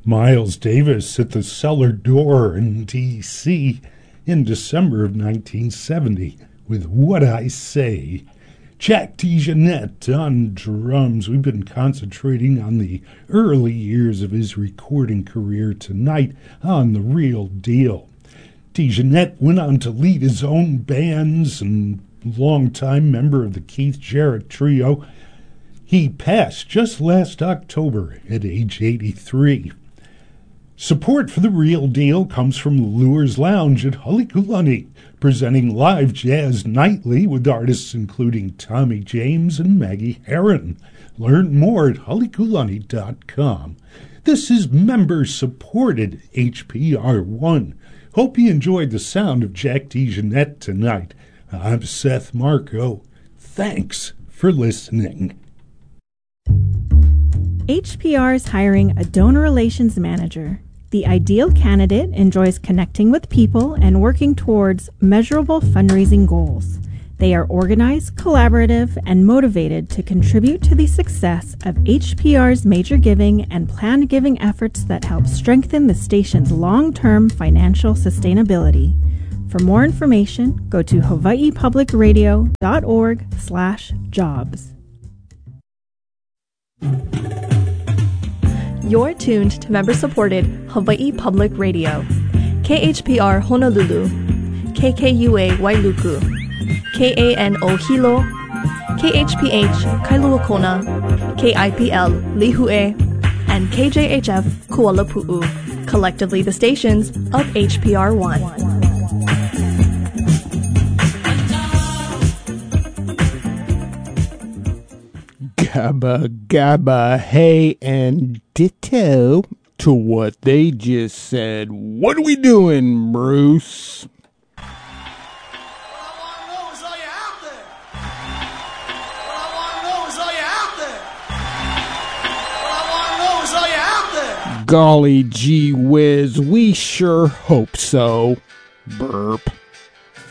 Miles Davis at the Cellar Door in D.C. in December of 1970 with What I Say. Jack DeJohnette on drums. We've been concentrating on the early years of his recording career tonight on The Real Deal. DeJohnette went on to lead his own bands and longtime member of the Keith Jarrett Trio. He passed just last October at age 83. Support for The Real Deal comes from the Lures Lounge at Hully presenting live jazz nightly with artists including Tommy James and Maggie Herron. Learn more at hullykulani.com. This is member-supported HPR1. Hope you enjoyed the sound of Jack DeJohnette tonight. I'm Seth Marco. Thanks for listening. HPR is hiring a donor relations manager. The ideal candidate enjoys connecting with people and working towards measurable fundraising goals. They are organized, collaborative, and motivated to contribute to the success of HPR's major giving and planned giving efforts that help strengthen the station's long-term financial sustainability. For more information, go to hawaiipublicradio.org/jobs. You're tuned to member-supported Hawaii Public Radio. KHPR Honolulu, KKUA Wailuku, KANO Hilo, KHPH Kailua Kona, KIPL Lihue, and KJHF Kuala Pu'u, collectively the stations of HPR1. Gabba, gabba, hey, and ditto to what they just said. What are we doing, Bruce? What I want to know is, are you out there? What I want to know is, are you out there? What I want to know is, are you out there? Golly gee whiz, we sure hope so. Burp.